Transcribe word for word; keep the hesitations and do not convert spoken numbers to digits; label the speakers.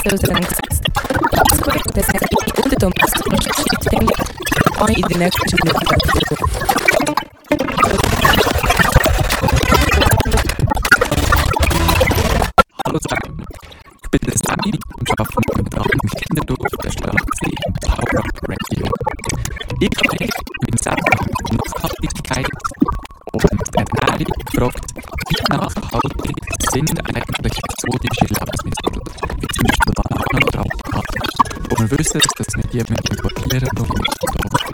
Speaker 1: in the next
Speaker 2: Hallo zusammen, ich bin der Sammy und arbeite momentan im Hinterdorf der Störungsee im Power Radio. Ich habe mit Sammy um Nachhaltigkeit und Ernährung gefragt, wie nachhaltig sind eigentlich exotische Lebensmittel, wie zum Beispiel Bananen oder Avocado, wo wir wissen, dass das nicht jemand importieren muss.